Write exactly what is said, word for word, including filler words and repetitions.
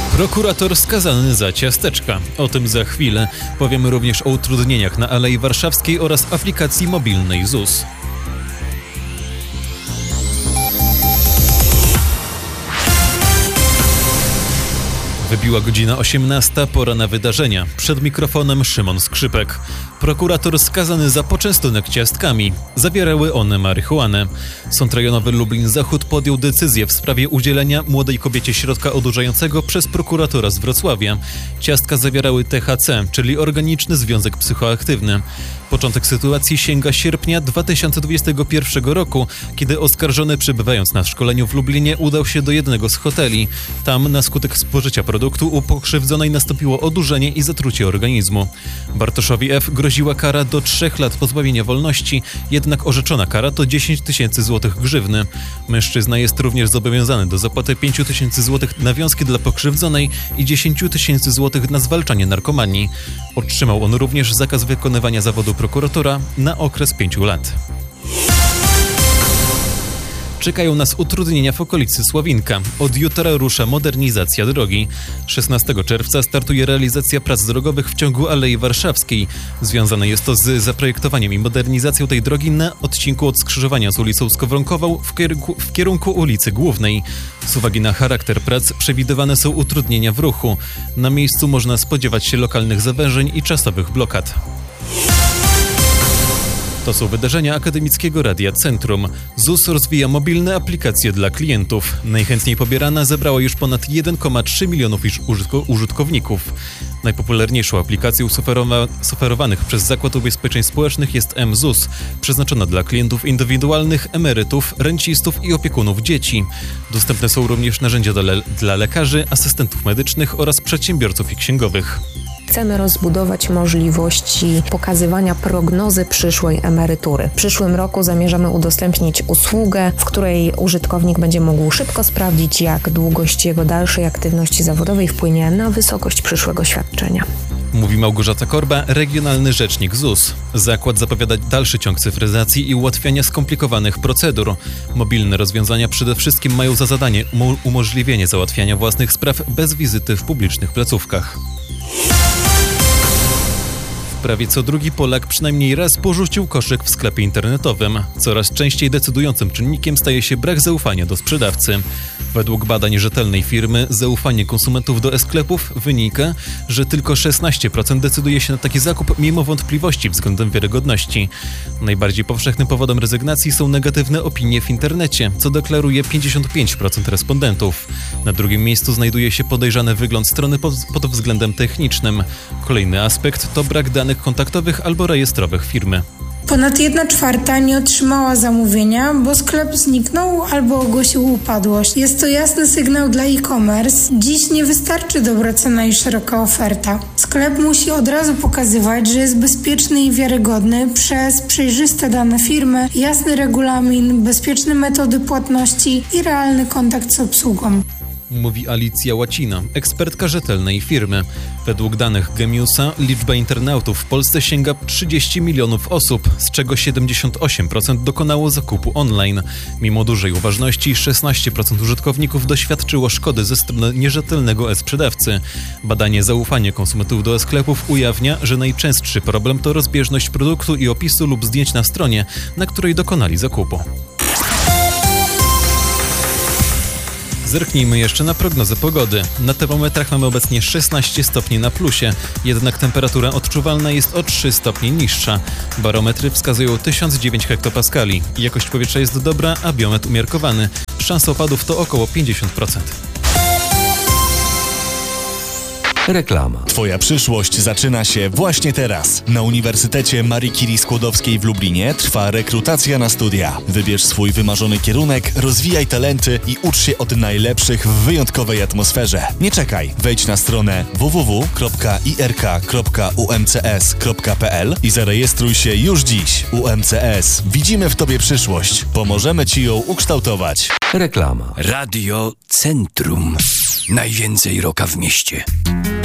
Prokurator skazany za ciasteczka. O tym za chwilę. Powiemy również o utrudnieniach na Alei Warszawskiej oraz aplikacji mobilnej Z U S. Wybiła godzina osiemnasta, pora na wydarzenia. Przed mikrofonem Szymon Skrzypek. Prokurator skazany za poczęstunek ciastkami. Zawierały one marihuanę. Sąd Rejonowy Lublin-Zachód podjął decyzję w sprawie udzielenia młodej kobiecie środka odurzającego przez prokuratora z Wrocławia. Ciastka zawierały T H C, czyli organiczny związek psychoaktywny. Początek sytuacji sięga sierpnia dwa tysiące dwudziestego pierwszego roku, kiedy oskarżony, przebywając na szkoleniu w Lublinie, udał się do jednego z hoteli. Tam na skutek spożycia produktu u pokrzywdzonej nastąpiło odurzenie i zatrucie organizmu. Bartoszowi F. groziła kara do trzech lat pozbawienia wolności, jednak orzeczona kara to dziesięć tysięcy złotych grzywny. Mężczyzna jest również zobowiązany do zapłaty pięć tysięcy złotych nawiązki dla pokrzywdzonej i dziesięć tysięcy złotych na zwalczanie narkomanii. Otrzymał on również zakaz wykonywania zawodu prokuratora na okres pięciu lat. Czekają nas utrudnienia w okolicy Sławinka. Od jutra rusza modernizacja drogi. szesnastego czerwca startuje realizacja prac drogowych w ciągu Alei Warszawskiej. Związane jest to z zaprojektowaniem i modernizacją tej drogi na odcinku od skrzyżowania z ulicą Skowronkową w kierunku, w kierunku ulicy Głównej. Z uwagi na charakter prac przewidywane są utrudnienia w ruchu. Na miejscu można spodziewać się lokalnych zawężeń i czasowych blokad. To są wydarzenia Akademickiego Radia Centrum. Z U S rozwija mobilne aplikacje dla klientów. Najchętniej pobierana zebrała już ponad jeden przecinek trzy milionów użytkowników. Najpopularniejszą aplikacją suferowa- suferowanych przez Zakład Ubezpieczeń Społecznych jest M Z U S, przeznaczona dla klientów indywidualnych, emerytów, rencistów i opiekunów dzieci. Dostępne są również narzędzia dla, le- dla lekarzy, asystentów medycznych oraz przedsiębiorców i księgowych. Chcemy rozbudować możliwości pokazywania prognozy przyszłej emerytury. W przyszłym roku zamierzamy udostępnić usługę, w której użytkownik będzie mógł szybko sprawdzić, jak długość jego dalszej aktywności zawodowej wpłynie na wysokość przyszłego świadczenia. Mówi Małgorzata Korba, regionalny rzecznik Z U S. Zakład zapowiada dalszy ciąg cyfryzacji i ułatwiania skomplikowanych procedur. Mobilne rozwiązania przede wszystkim mają za zadanie umo- umożliwienie załatwiania własnych spraw bez wizyty w publicznych placówkach. Prawie co drugi Polak przynajmniej raz porzucił koszyk w sklepie internetowym. Coraz częściej decydującym czynnikiem staje się brak zaufania do sprzedawcy. Według badań rzetelnej firmy zaufanie konsumentów do e-sklepów wynika, że tylko szesnaście procent decyduje się na taki zakup mimo wątpliwości względem wiarygodności. Najbardziej powszechnym powodem rezygnacji są negatywne opinie w internecie, co deklaruje pięćdziesiąt pięć procent respondentów. Na drugim miejscu znajduje się podejrzany wygląd strony pod, pod względem technicznym. Kolejny aspekt to brak danych kontaktowych albo rejestrowych firmy. Ponad jedna czwarta nie otrzymała zamówienia, bo sklep zniknął albo ogłosił upadłość. Jest to jasny sygnał dla e-commerce. Dziś nie wystarczy dobra cena i szeroka oferta. Sklep musi od razu pokazywać, że jest bezpieczny i wiarygodny przez przejrzyste dane firmy, jasny regulamin, bezpieczne metody płatności i realny kontakt z obsługą. Mówi Alicja Łacina, ekspertka rzetelnej firmy. Według danych Gemiusa liczba internautów w Polsce sięga trzydzieści milionów osób, z czego siedemdziesiąt osiem procent dokonało zakupu online. Mimo dużej uważności szesnaście procent użytkowników doświadczyło szkody ze strony nierzetelnego e-sprzedawcy. Badanie zaufania konsumentów do e-sklepów ujawnia, że najczęstszy problem to rozbieżność produktu i opisu lub zdjęć na stronie, na której dokonali zakupu. Zerknijmy jeszcze na prognozę pogody. Na termometrach mamy obecnie szesnaście stopni na plusie, jednak temperatura odczuwalna jest o trzy stopnie niższa. Barometry wskazują tysiąc dziewięć hektopaskali. Jakość powietrza jest dobra, a biometr umiarkowany. Szansa opadów to około pięćdziesiąt procent. Reklama. Twoja przyszłość zaczyna się właśnie teraz. Na Uniwersytecie Marii Curie Skłodowskiej w Lublinie trwa rekrutacja na studia. Wybierz swój wymarzony kierunek, rozwijaj talenty i ucz się od najlepszych w wyjątkowej atmosferze. Nie czekaj, wejdź na stronę w w w kropka i r k kropka u m c s kropka p l i zarejestruj się już dziś. U M C S. Widzimy w Tobie przyszłość. Pomożemy Ci ją ukształtować. Reklama. Radio Centrum. Najwięcej rocka w mieście.